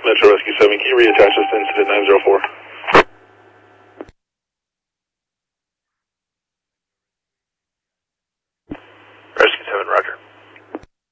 Metro Rescue 7, can you reattach us to incident 904?